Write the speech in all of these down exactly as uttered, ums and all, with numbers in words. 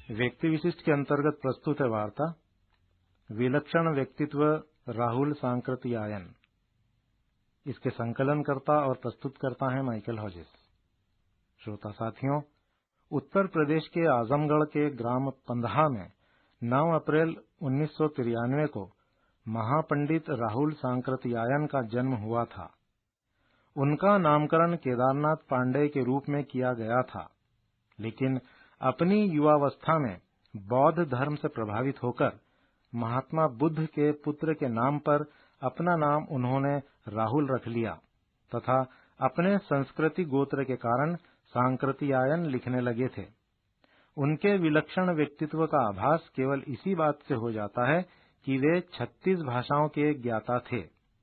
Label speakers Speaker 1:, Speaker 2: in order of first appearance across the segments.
Speaker 1: व्यक्ति विशिष्ट के अंतर्गत प्रस्तुत है वार्ता विलक्षण व्यक्तित्व राहुल सांकृत्यायन। इसके संकलन करता और प्रस्तुत करता है माइकल हॉजिस। श्रोता साथियों, उत्तर प्रदेश के आजमगढ़ के ग्राम पंदहा में नौ अप्रैल उन्नीस सौ तिरानवे को महापंडित राहुल सांकृत्यायन का जन्म हुआ था। उनका नामकरण केदारनाथ पांडेय के रूप में किया गया था, लेकिन अपनी युवावस्था में बौद्ध धर्म से प्रभावित होकर महात्मा बुद्ध के पुत्र के नाम पर अपना नाम उन्होंने राहुल रख लिया तथा अपने संस्कृति गोत्र के कारण सांकृत्यायन लिखने लगे थे। उनके विलक्षण व्यक्तित्व का आभास केवल इसी बात से हो जाता है कि वे छत्तीस भाषाओं के ज्ञाता थे।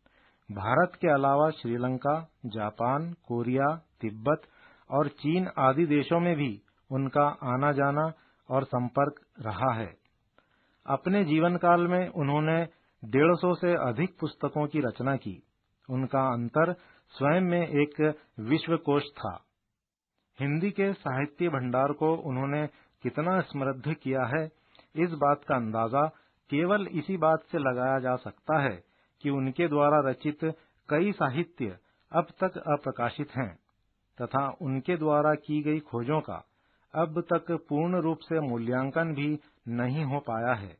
Speaker 1: भारत के अलावा श्रीलंका, जापान, कोरिया, तिब्बत और चीन आदि देशों में भी उनका आना जाना और संपर्क रहा है। अपने जीवन काल में उन्होंने डेढ़ सौ से अधिक पुस्तकों की रचना की। उनका अंतर स्वयं में एक विश्वकोश था। हिंदी के साहित्य भंडार को उन्होंने कितना समृद्ध किया है, इस बात का अंदाजा केवल इसी बात से लगाया जा सकता है कि उनके द्वारा रचित कई साहित्य अब तक अप्रकाशित हैं तथा उनके द्वारा की गई खोजों का अब तक पूर्ण रूप से मूल्यांकन भी नहीं हो पाया है।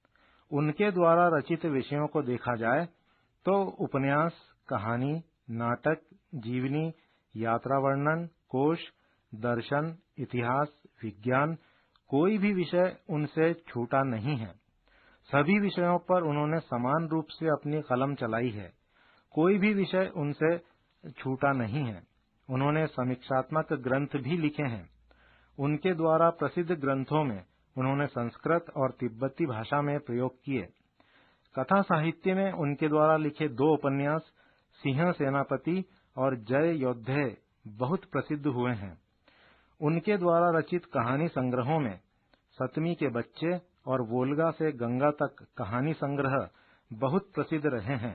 Speaker 1: उनके द्वारा रचित विषयों को देखा जाए तो उपन्यास, कहानी, नाटक, जीवनी, यात्रा वर्णन, कोश, दर्शन, इतिहास, विज्ञान, कोई भी विषय उनसे छूटा नहीं है। सभी विषयों पर उन्होंने समान रूप से अपनी कलम चलाई है। कोई भी विषय उनसे छूटा नहीं है। उन्होंने समीक्षात्मक ग्रंथ भी लिखे हैं। उनके द्वारा प्रसिद्ध ग्रंथों में उन्होंने संस्कृत और तिब्बती भाषा में प्रयोग किए। कथा साहित्य में उनके द्वारा लिखे दो उपन्यास सिंह सेनापति और जय योद्धे बहुत प्रसिद्ध हुए हैं। उनके द्वारा रचित कहानी संग्रहों में सतमी के बच्चे और वोल्गा से गंगा तक कहानी संग्रह बहुत प्रसिद्ध रहे हैं।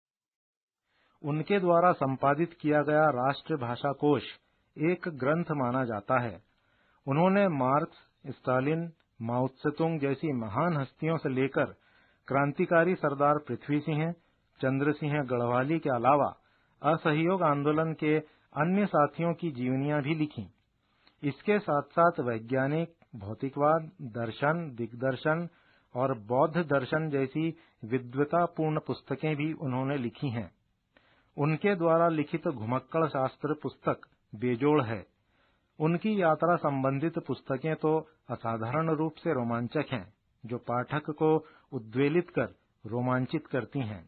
Speaker 1: उनके द्वारा संपादित किया गया राष्ट्र भाषा कोश एक ग्रंथ माना जाता है। उन्होंने मार्क्स, स्टालिन, माओ त्से-तुंग जैसी महान हस्तियों से लेकर क्रांतिकारी सरदार पृथ्वी सिंह, चंद्र सिंह गढ़वाली के अलावा असहयोग आंदोलन के अन्य साथियों की जीवनियां भी लिखी। इसके साथ साथ वैज्ञानिक, भौतिकवाद, दर्शन, दिग्दर्शन और बौद्ध दर्शन जैसी विद्वतापूर्ण पुस्तकें भी उन्होंने लिखी हैं। उनके द्वारा लिखित घुमक्कड़ शास्त्र पुस्तक बेजोड़ है। उनकी यात्रा संबंधित पुस्तकें तो असाधारण रूप से रोमांचक हैं, जो पाठक को उद्वेलित कर रोमांचित करती हैं।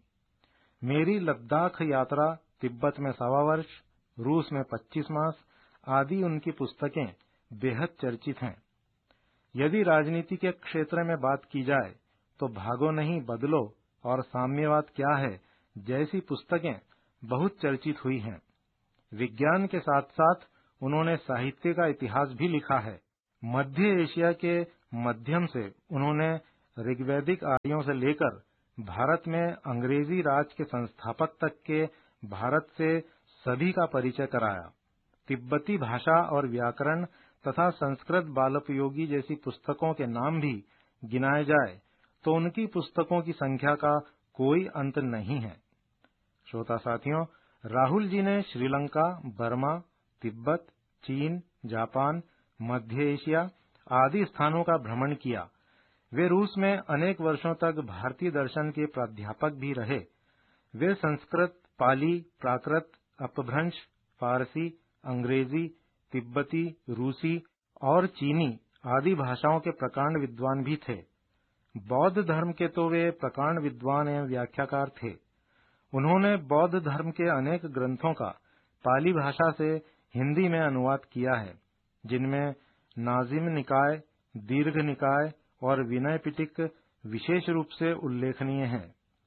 Speaker 1: मेरी लद्दाख यात्रा, तिब्बत में सवा वर्ष, रूस में पच्चीस मास आदि उनकी पुस्तकें बेहद चर्चित हैं। यदि राजनीति के क्षेत्र में बात की जाए तो भागो नहीं बदलो और साम्यवाद क्या है जैसी पुस्तकें बहुत चर्चित हुई हैं। विज्ञान के साथ साथ उन्होंने साहित्य का इतिहास भी लिखा है। मध्य एशिया के माध्यम से उन्होंने ऋग्वैदिक आर्यों से लेकर भारत में अंग्रेजी राज के संस्थापक तक के भारत से सभी का परिचय कराया। तिब्बती भाषा और व्याकरण तथा संस्कृत बालोपयोगी जैसी पुस्तकों के नाम भी गिनाए जाए तो उनकी पुस्तकों की संख्या का कोई अंत नहीं है। श्रोता साथियों, राहुल जी ने श्रीलंका, बर्मा, तिब्बत, चीन, जापान, मध्य एशिया आदि स्थानों का भ्रमण किया। वे रूस में अनेक वर्षों तक भारतीय दर्शन के प्राध्यापक भी रहे। वे संस्कृत, पाली, प्राकृत, अपभ्रंश, फारसी, अंग्रेजी, तिब्बती, रूसी और चीनी आदि भाषाओं के प्रकांड विद्वान भी थे। बौद्ध धर्म के तो वे प्रकांड विद्वान एवं व्याख्याकार थे। उन्होंने बौद्ध धर्म के अनेक ग्रंथों का पाली भाषा से हिंदी में अनुवाद किया है, जिनमें नाजिम निकाय, दीर्घ निकाय और विनय पिटक विशेष रूप से उल्लेखनीय हैं।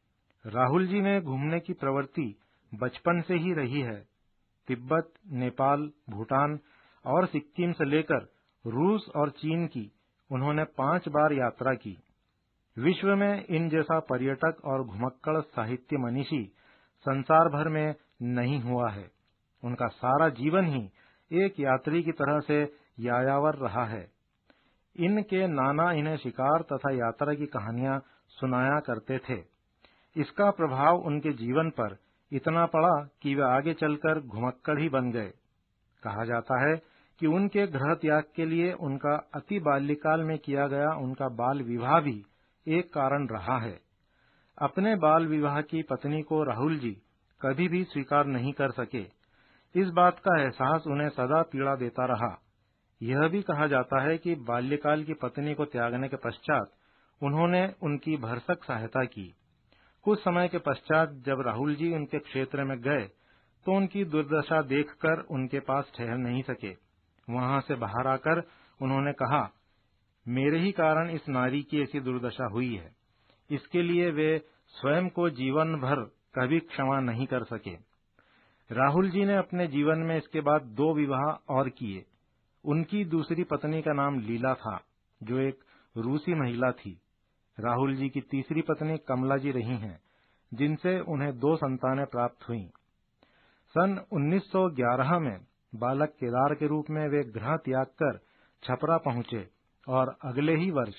Speaker 1: राहुल जी में घूमने की प्रवृत्ति बचपन से ही रही है। तिब्बत, नेपाल, भूटान और सिक्किम से लेकर रूस और चीन की उन्होंने पांच बार यात्रा की। विश्व में इन जैसा पर्यटक और घुमक्कड़ साहित्य मनीषी संसार भर में नहीं हुआ है। उनका सारा जीवन ही एक यात्री की तरह से यायावर रहा है। इनके नाना इन्हें शिकार तथा यात्रा की कहानियां सुनाया करते थे। इसका प्रभाव उनके जीवन पर इतना पड़ा कि वे आगे चलकर घुमक्कड़ ही बन गए। कहा जाता है कि उनके गृह त्याग के लिए उनका अति बाल्यकाल में किया गया उनका बाल विवाह भी एक कारण रहा है। अपने बाल विवाह की पत्नी को राहुल जी कभी भी स्वीकार नहीं कर सके। इस बात का एहसास उन्हें सदा पीड़ा देता रहा। यह भी कहा जाता है कि बाल्यकाल की पत्नी को त्यागने के पश्चात उन्होंने उनकी भरसक सहायता की। कुछ समय के पश्चात जब राहुल जी उनके क्षेत्र में गए तो उनकी दुर्दशा देखकर उनके पास ठहर नहीं सके। वहां से बाहर आकर उन्होंने कहा, मेरे ही कारण इस नारी की ऐसी दुर्दशा हुई है। इसके लिए वे स्वयं को जीवन भर कभी क्षमा नहीं कर सके। राहुल जी ने अपने जीवन में इसके बाद दो विवाह और किए। उनकी दूसरी पत्नी का नाम लीला था, जो एक रूसी महिला थी। राहुल जी की तीसरी पत्नी कमला जी रही हैं, जिनसे उन्हें दो संतानें प्राप्त हुईं। सन उन्नीस सौ ग्यारह में बालक केदार के रूप में वे गृह त्याग कर छपरा पहुंचे और अगले ही वर्ष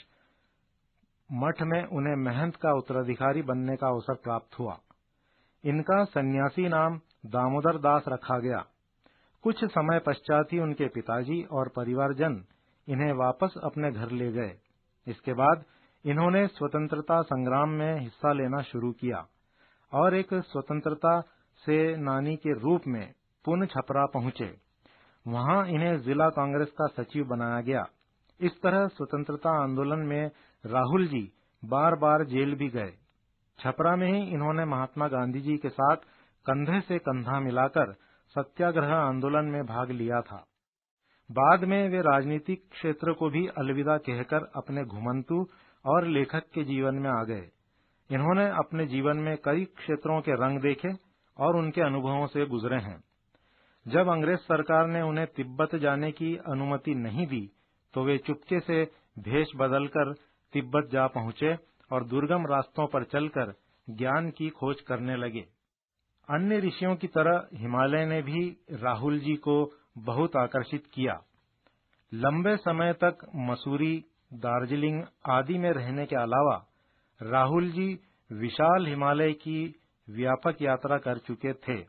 Speaker 1: मठ में उन्हें महंत का उत्तराधिकारी बनने का अवसर प्राप्त हुआ। इनका सन्यासी नाम दामोदर दास रखा गया। कुछ समय पश्चात ही उनके पिताजी और परिवारजन इन्हें वापस अपने घर ले गए। इसके बाद इन्होंने स्वतंत्रता संग्राम में हिस्सा लेना शुरू किया और एक स्वतंत्रता सेनानी के रूप में पुनः छपरा पहुंचे। वहां इन्हें जिला कांग्रेस का सचिव बनाया गया। इस तरह स्वतंत्रता आंदोलन में राहुल जी बार बार जेल भी गए। छपरा में ही इन्होंने महात्मा गांधी जी के साथ कंधे से कंधा मिलाकर सत्याग्रह आंदोलन में भाग लिया था। बाद में वे राजनीतिक क्षेत्र को भी अलविदा कहकर अपने घुमंतु और लेखक के जीवन में आ गए। इन्होंने अपने जीवन में कई क्षेत्रों के रंग देखे और उनके अनुभवों से गुजरे हैं। जब अंग्रेज सरकार ने उन्हें तिब्बत जाने की अनुमति नहीं दी तो वे चुपके से भेष बदलकर तिब्बत जा पहुंचे और दुर्गम रास्तों पर चलकर ज्ञान की खोज करने लगे। अन्य ऋषियों की तरह हिमालय ने भी राहुल जी को बहुत आकर्षित किया। लंबे समय तक मसूरी, दार्जिलिंग आदि में रहने के अलावा राहुल जी विशाल हिमालय की व्यापक यात्रा कर चुके थे।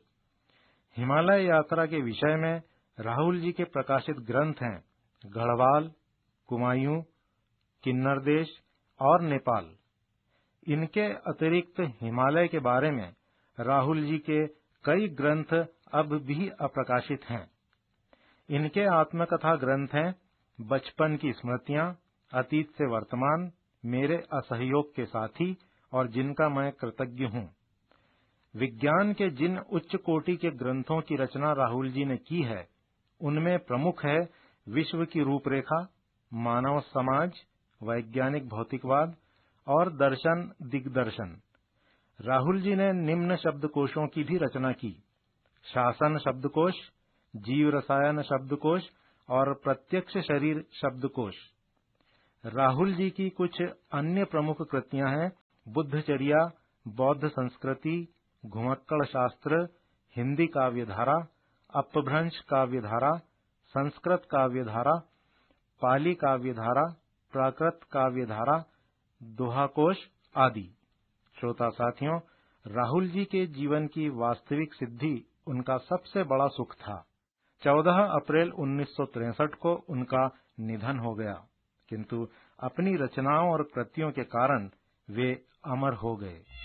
Speaker 1: हिमालय यात्रा के विषय में राहुल जी के प्रकाशित ग्रंथ हैं गढ़वाल, कुमायूं, किन्नर देश और नेपाल। इनके अतिरिक्त हिमालय के बारे में राहुल जी के कई ग्रंथ अब भी अप्रकाशित हैं। इनके आत्मकथा ग्रंथ हैं बचपन की स्मृतियां, अतीत से वर्तमान, मेरे असहयोग के साथी और जिनका मैं कृतज्ञ हूं। विज्ञान के जिन उच्च कोटि के ग्रंथों की रचना राहुल जी ने की है, उनमें प्रमुख है विश्व की रूपरेखा, मानव समाज, वैज्ञानिक भौतिकवाद और दर्शन दिग्दर्शन। राहुल जी ने निम्न शब्दकोशों की भी रचना की: शासन शब्दकोश, जीव रसायन शब्दकोश और प्रत्यक्ष शरीर शब्दकोश। राहुल जी की कुछ अन्य प्रमुख कृतियां हैं बुद्धचर्या, बौद्ध संस्कृति, घुमक्कड़ शास्त्र, हिंदी काव्यधारा, अपभ्रंश काव्यधारा, संस्कृत काव्यधारा, पाली काव्यधारा, प्राकृत काव्यधारा, दोहाकोश आदि। श्रोता साथियों, राहुल जी के जीवन की वास्तविक सिद्धि उनका सबसे बड़ा सुख था। चौदह अप्रैल उन्नीस सौ तिरसठ को उनका निधन हो गया, किंतु अपनी रचनाओं और कृतियों के कारण वे अमर हो गए।